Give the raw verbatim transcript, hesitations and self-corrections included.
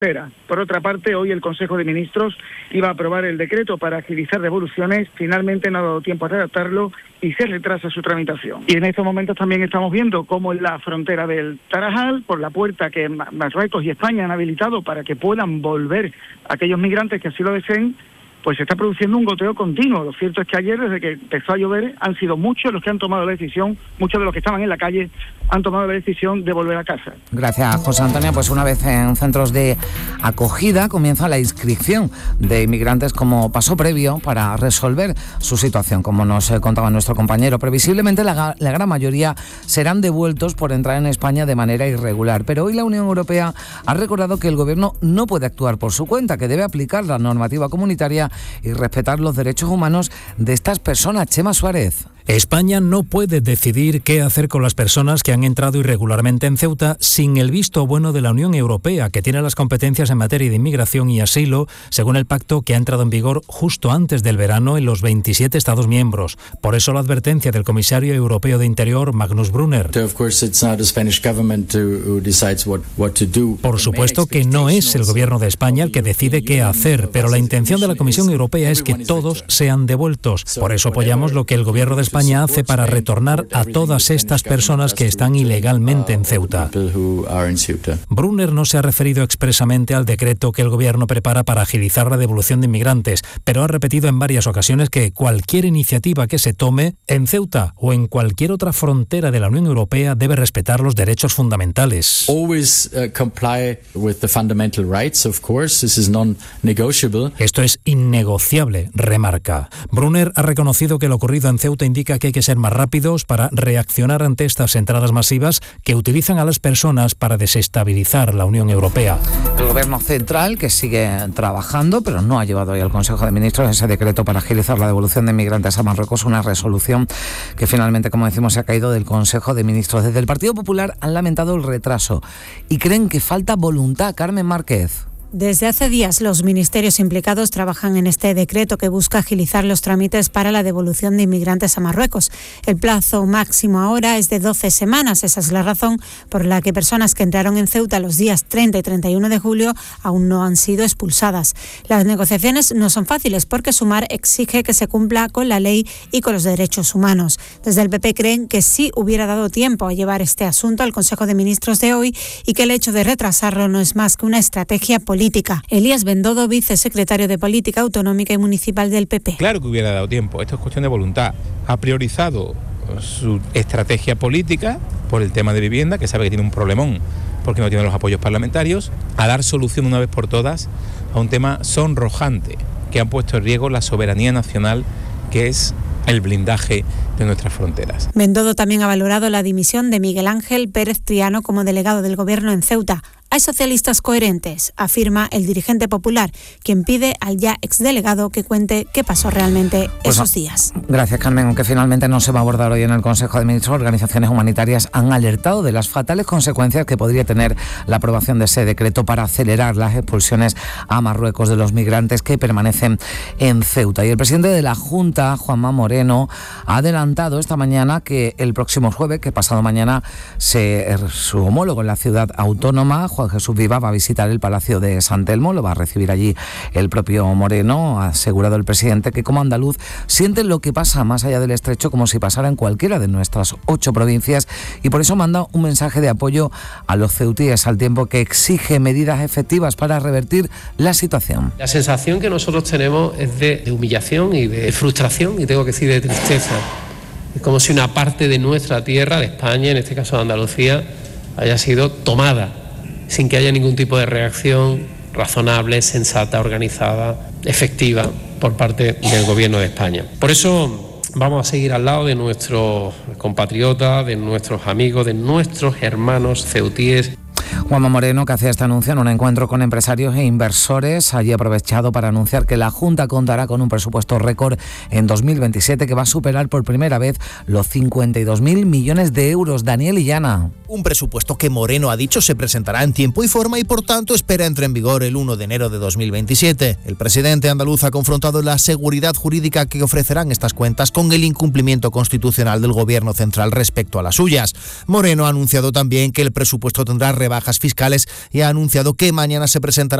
Por otra parte, hoy el Consejo de Ministros iba a aprobar el decreto para agilizar devoluciones. Finalmente no ha dado tiempo a redactarlo y se retrasa su tramitación. Y en estos momentos también estamos viendo cómo en la frontera del Tarajal, por la puerta que Marruecos y España han habilitado para que puedan volver aquellos migrantes que así lo deseen, pues se está produciendo un goteo continuo. Lo cierto es que ayer, desde que empezó a llover, han sido muchos los que han tomado la decisión, muchos de los que estaban en la calle han tomado la decisión de volver a casa. Gracias, José Antonio. Pues una vez en centros de acogida comienza la inscripción de inmigrantes como paso previo para resolver su situación, como nos contaba nuestro compañero. Previsiblemente la, la gran mayoría serán devueltos por entrar en España de manera irregular, pero hoy la Unión Europea ha recordado que el Gobierno no puede actuar por su cuenta, que debe aplicar la normativa comunitaria y respetar los derechos humanos de estas personas. Chema Suárez. España no puede decidir qué hacer con las personas que han entrado irregularmente en Ceuta sin el visto bueno de la Unión Europea, que tiene las competencias en materia de inmigración y asilo, según el pacto que ha entrado en vigor justo antes del verano en los veintisiete Estados miembros. Por eso la advertencia del comisario europeo de Interior, Magnus Brunner. Por supuesto que no es el gobierno de España el que decide qué hacer, pero la intención de la Comisión Europea es que todos sean devueltos. Por eso apoyamos lo que el gobierno de España hace para retornar a todas estas personas que están ilegalmente en Ceuta. Brunner no se ha referido expresamente al decreto que el gobierno prepara para agilizar la devolución de inmigrantes, pero ha repetido en varias ocasiones que cualquier iniciativa que se tome en Ceuta o en cualquier otra frontera de la Unión Europea debe respetar los derechos fundamentales. Esto es innegociable, remarca. Brunner ha reconocido que lo ocurrido en Ceuta indica que hay que ser más rápidos para reaccionar ante estas entradas masivas que utilizan a las personas para desestabilizar la Unión Europea. El Gobierno central, que sigue trabajando, pero no ha llevado hoy al Consejo de Ministros ese decreto para agilizar la devolución de inmigrantes a Marruecos, una resolución que finalmente, como decimos, se ha caído del Consejo de Ministros. Desde el Partido Popular han lamentado el retraso y creen que falta voluntad. Carmen Márquez. Desde hace días los ministerios implicados trabajan en este decreto que busca agilizar los trámites para la devolución de inmigrantes a Marruecos. El plazo máximo ahora es de doce semanas. Esa es la razón por la que personas que entraron en Ceuta los días treinta y treinta y uno de julio aún no han sido expulsadas. Las negociaciones no son fáciles porque Sumar exige que se cumpla con la ley y con los derechos humanos. Desde el P P creen que sí hubiera dado tiempo a llevar este asunto al Consejo de Ministros de hoy y que el hecho de retrasarlo no es más que una estrategia política. Política. Elías Bendodo, vicesecretario de Política Autonómica y Municipal del P P. Claro que hubiera dado tiempo, esto es cuestión de voluntad. Ha priorizado su estrategia política por el tema de vivienda, que sabe que tiene un problemón porque no tiene los apoyos parlamentarios, a dar solución una vez por todas a un tema sonrojante que ha puesto en riesgo la soberanía nacional, que es el blindaje de nuestras fronteras. Bendodo también ha valorado la dimisión de Miguel Ángel Pérez Triano como delegado del Gobierno en Ceuta. Hay socialistas coherentes, afirma el dirigente popular, quien pide al ya exdelegado que cuente qué pasó realmente pues esos no. días. Gracias, Carmen. Aunque finalmente no se va a abordar hoy en el Consejo de Ministros, organizaciones humanitarias han alertado de las fatales consecuencias que podría tener la aprobación de ese decreto para acelerar las expulsiones a Marruecos de los migrantes que permanecen en Ceuta. Y el presidente de la Junta, Juanma Moreno, ha adelantado esta mañana que el próximo jueves, que pasado mañana, se, su homólogo en la ciudad autónoma, Juan Jesús Viva, va a visitar el Palacio de San Telmo, lo va a recibir allí el propio Moreno. Ha asegurado el presidente que como andaluz siente lo que pasa más allá del estrecho como si pasara en cualquiera de nuestras ocho provincias y por eso manda un mensaje de apoyo a los ceutíes al tiempo que exige medidas efectivas para revertir la situación. La sensación que nosotros tenemos es de, de humillación y de frustración y tengo que decir de tristeza. Es como si una parte de nuestra tierra, de España, en este caso de Andalucía, haya sido tomada sin que haya ningún tipo de reacción razonable, sensata, organizada, efectiva por parte del Gobierno de España. Por eso vamos a seguir al lado de nuestros compatriotas, de nuestros amigos, de nuestros hermanos ceutíes. Juanma Moreno, que hacía este anuncio en un encuentro con empresarios e inversores, allí aprovechado para anunciar que la Junta contará con un presupuesto récord en dos mil veintisiete que va a superar por primera vez los cincuenta y dos mil millones de euros. Daniel Illana. Un presupuesto que Moreno ha dicho se presentará en tiempo y forma y por tanto espera entre en vigor el uno de enero de dos mil veintisiete. El presidente andaluz ha confrontado la seguridad jurídica que ofrecerán estas cuentas con el incumplimiento constitucional del Gobierno central respecto a las suyas. Moreno ha anunciado también que el presupuesto tendrá rebajas fiscales y ha anunciado que mañana se presentará